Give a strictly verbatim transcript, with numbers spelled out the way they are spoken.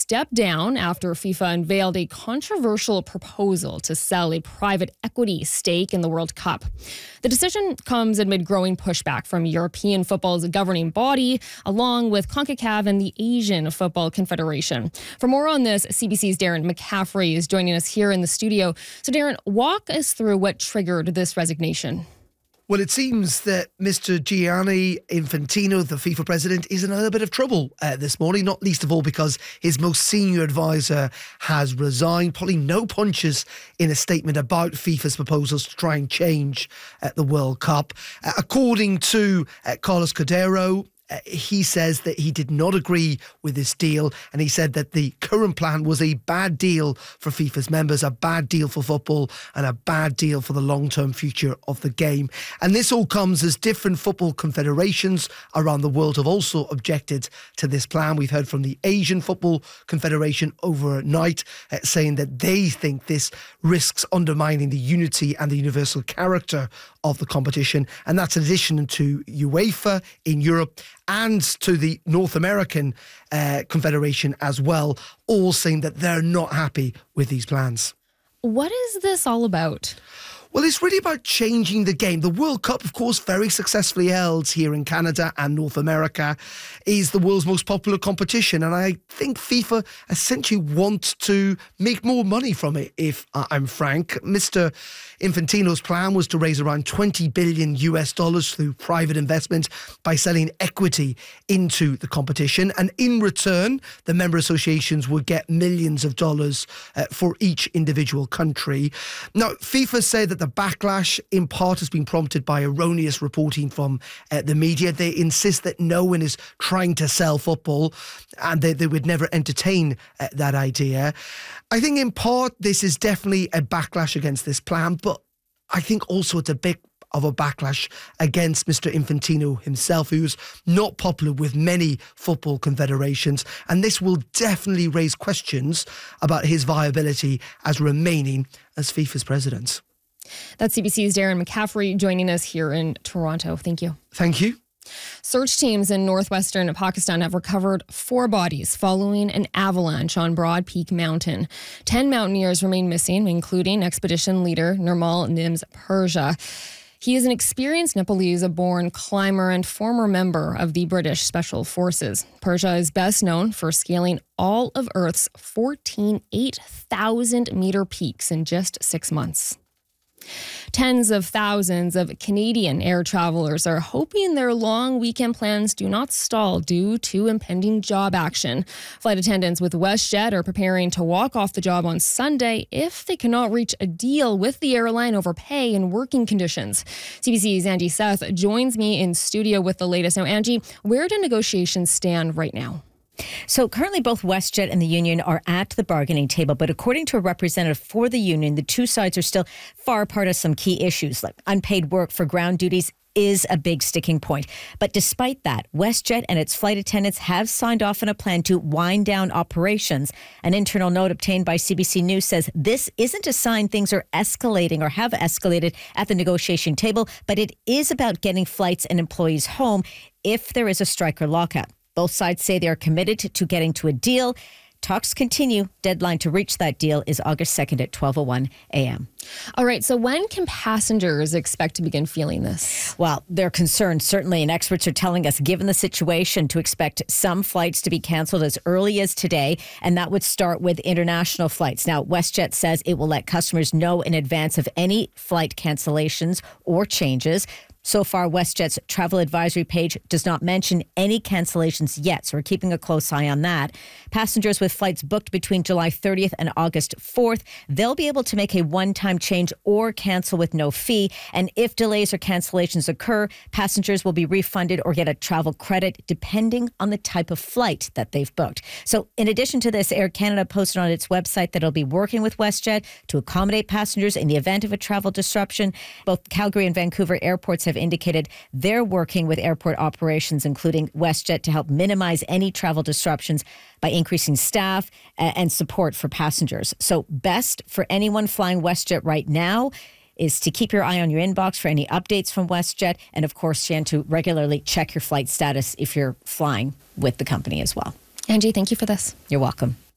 stepped down after FIFA unveiled a controversial proposal to sell a private equity stake in the World Cup. The decision comes amid growing pushback from European football's governing body, along with CONCACAF and the Asian Football Confederation. For more on this, C B C's Darren McCaffrey is joining us here in the studio. So Darren, walk us through what triggered this resignation. Well, it seems that Mister Gianni Infantino, the FIFA president, is in a little bit of trouble uh, this morning, not least of all because his most senior advisor has resigned, pulling no punches in a statement about FIFA's proposals to try and change uh, the World Cup. Uh, according to uh, Carlos Cordeiro, Uh, he says that he did not agree with this deal, and he said that the current plan was a bad deal for FIFA's members, a bad deal for football, and a bad deal for the long-term future of the game. And this all comes as different football confederations around the world have also objected to this plan. We've heard from the Asian Football Confederation overnight uh, saying that they think this risks undermining the unity and the universal character of the competition, and that's in addition to UEFA in Europe and to the North American uh, Confederation as well, all saying that they're not happy with these plans. What is this all about? Well, it's really about changing the game. The World Cup, of course, very successfully held here in Canada and North America, is the world's most popular competition. And I think FIFA essentially wants to make more money from it, if I'm frank. Mister Infantino's plan was to raise around twenty billion U S dollars through private investment by selling equity into the competition. And in return, the member associations would get millions of dollars uh, for each individual country. Now, FIFA said that the backlash in part has been prompted by erroneous reporting from uh, the media. They insist that no one is trying to sell football and they, they would never entertain uh, that idea. I think in part this is definitely a backlash against this plan, but I think also it's a bit of a backlash against Mister Infantino himself, who's not popular with many football confederations. And this will definitely raise questions about his viability as remaining as FIFA's president. That's C B C's Darren McCaffrey joining us here in Toronto. Thank you. Thank you. Search teams in northwestern Pakistan have recovered four bodies following an avalanche on Broad Peak Mountain. Ten mountaineers remain missing, including expedition leader Nirmal Nims Persia. He is an experienced Nepalese-born climber and former member of the British Special Forces. Persia is best known for scaling all of Earth's fourteen eight thousand meter peaks in just six months. Tens of thousands of Canadian air travelers are hoping their long weekend plans do not stall due to impending job action. Flight attendants with WestJet are preparing to walk off the job on Sunday if they cannot reach a deal with the airline over pay and working conditions. C B C's Angie Seth joins me in studio with the latest. Now, Angie, where do negotiations stand right now? So currently both WestJet and the union are at the bargaining table, but according to a representative for the union, the two sides are still far apart on some key issues, like unpaid work for ground duties is a big sticking point. But despite that, WestJet and its flight attendants have signed off on a plan to wind down operations. An internal note obtained by C B C News says this isn't a sign things are escalating or have escalated at the negotiation table, but it is about getting flights and employees home if there is a strike or lockout. Both sides say they are committed to getting to a deal. Talks continue. Deadline to reach that deal is August second at twelve oh one a.m. All right. So when can passengers expect to begin feeling this? Well, they're concerned, certainly, and experts are telling us, given the situation, to expect some flights to be canceled as early as today, and that would start with international flights. Now, WestJet says it will let customers know in advance of any flight cancellations or changes. So far, WestJet's travel advisory page does not mention any cancellations yet, so we're keeping a close eye on that. Passengers with flights booked between July thirtieth and August fourth, they'll be able to make a one-time change or cancel with no fee. And if delays or cancellations occur, passengers will be refunded or get a travel credit depending on the type of flight that they've booked. So in addition to this, Air Canada posted on its website that it'll be working with WestJet to accommodate passengers in the event of a travel disruption. Both Calgary and Vancouver airports have indicated they're working with airport operations, including WestJet, to help minimize any travel disruptions by increasing staff and support for passengers. So best for anyone flying WestJet right now is to keep your eye on your inbox for any updates from WestJet. And of course, Jan, to regularly check your flight status if you're flying with the company as well. Angie, thank you for this. You're welcome.